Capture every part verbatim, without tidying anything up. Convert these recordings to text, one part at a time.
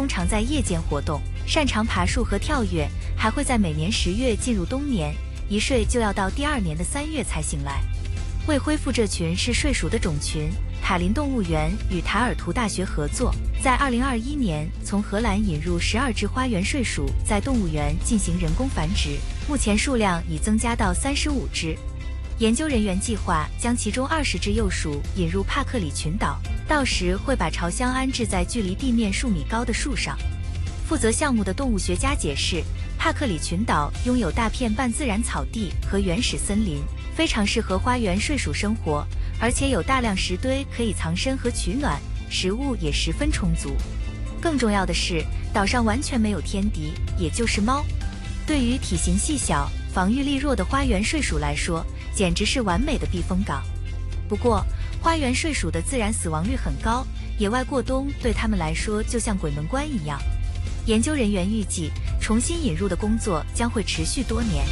通常在夜间活动，擅长爬树和跳跃，还会在每年十月进入冬年，一睡就要到第二年的三月才醒来。为恢复这群是睡鼠的种群，塔林动物园与塔尔图大学合作，在二零二一年从荷兰引入十二只花园睡鼠，在动物园进行人工繁殖，目前数量已增加到三十五只。研究人员计划将其中二十只幼鼠引入帕克里群岛，到时会把巢箱安置在距离地面数米高的树上。负责项目的动物学家解释，帕克里群岛拥有大片半自然草地和原始森林，非常适合花园睡鼠生活，而且有大量石堆可以藏身和取暖，食物也十分充足。更重要的是，岛上完全没有天敌，也就是猫。对于体型细小、防御力弱的花园睡鼠来说，简直是完美的避风港。不过，花园睡鼠的自然死亡率很高，野外过冬对它们来说就像鬼门关一样。研究人员预计，重新引入的工作将会持续多年。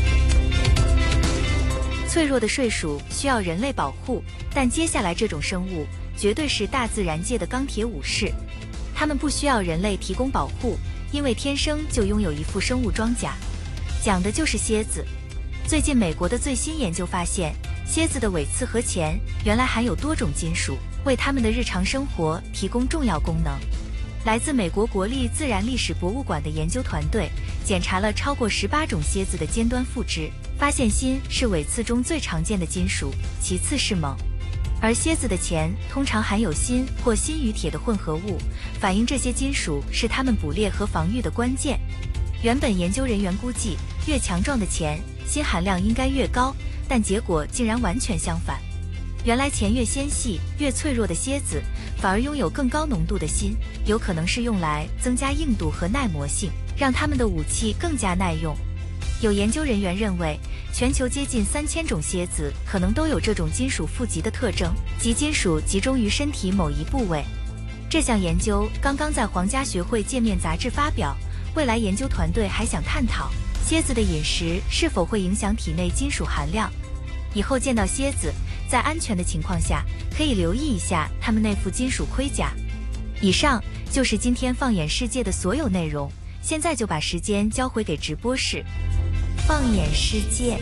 脆弱的睡鼠需要人类保护，但接下来这种生物绝对是大自然界的钢铁武士。它们不需要人类提供保护，因为天生就拥有一副生物装甲。讲的就是蝎子。最近美国的最新研究发现，蝎子的尾刺和钳原来含有多种金属，为它们的日常生活提供重要功能。来自美国国立自然历史博物馆的研究团队检查了超过十八种蝎子的尖端附肢，发现锌是尾刺中最常见的金属，其次是锰。而蝎子的钳通常含有锌或锌与铁的混合物，反映这些金属是它们捕猎和防御的关键。原本研究人员估计，越强壮的钳锌含量应该越高，但结果竟然完全相反。原来钳越纤细、越脆弱的蝎子，反而拥有更高浓度的锌，有可能是用来增加硬度和耐磨性，让它们的武器更加耐用。有研究人员认为，全球接近三千种蝎子可能都有这种金属富集的特征，即金属集中于身体某一部位。这项研究刚刚在皇家学会界面杂志发表，未来研究团队还想探讨蝎子的饮食是否会影响体内金属含量。以后见到蝎子，在安全的情况下，可以留意一下它们那副金属盔甲。以上就是今天放眼世界的所有内容，现在就把时间交回给直播室。放眼世界。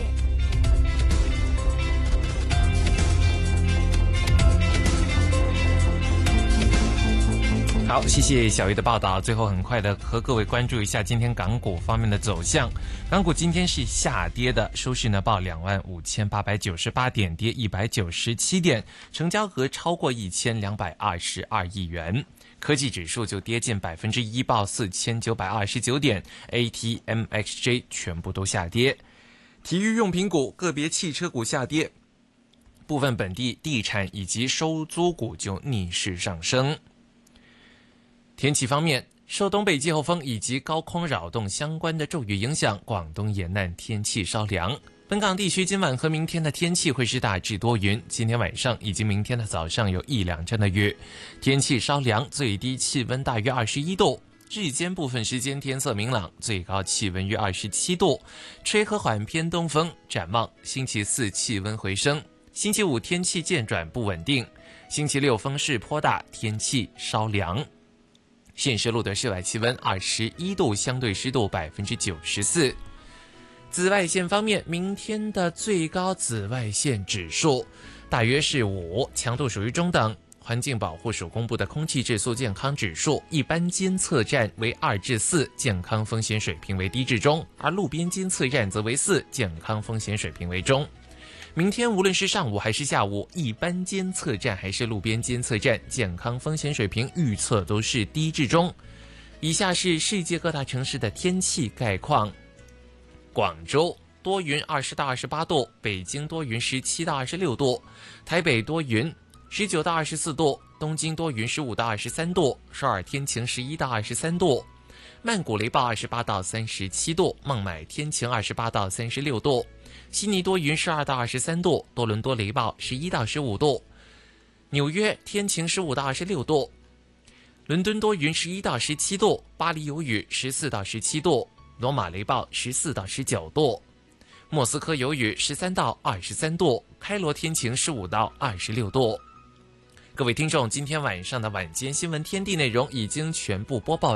好，谢谢小鱼的报道。最后很快的和各位关注一下今天港股方面的走向。港股今天是下跌的，收市呢报两万五千八百九十八点，跌一百九十七点，成交额超过一千两百二十二亿元。科技指数就跌近百分之一，报四千九百二十九点 ，A T M X J 全部都下跌。体育用品股、个别汽车股下跌，部分本地地产以及收租股就逆势上升。天气方面，受东北季候风以及高空扰动相关的骤雨影响，广东沿岸天气稍凉。本港地区今晚和明天的天气会是大致多云，今天晚上以及明天的早上有一两阵的雨，天气稍凉，最低气温大约二十一度。日间部分时间天色明朗，最高气温约二十七度，吹和缓偏东风。展望星期四气温回升，星期五天气渐转不稳定，星期六风势颇大，天气稍凉。现时录的室外气温二十一度，相对湿度百分之九十四。紫外线方面，明天的最高紫外线指数大约是五，强度属于中等。环境保护署公布的空气质素健康指数，一般监测站为二至四，健康风险水平为低至中；而路边监测站则为四，健康风险水平为中。明天无论是上午还是下午，一般监测站还是路边监测站，健康风险水平预测都是低至中。以下是世界各大城市的天气概况。广州多云二十到二十八度，北京多云十七到二十六度，台北多云十九到二十四度，东京多云十五到二十三度，首尔天晴十一到二十三度，曼谷雷暴二十八到三十七度，孟买天晴二十八到三十六度，悉尼多云十二到二十三度，多伦多雷暴十一到十五度，纽约天晴十五到二十六度，伦敦多云十一到十七度，巴黎有雨十四到十七度，罗马雷暴十四到十九度，莫斯科有雨十三到二十三度，开罗天晴十五到二十六度。各位听众，今天晚上的晚间新闻天地内容已经全部播报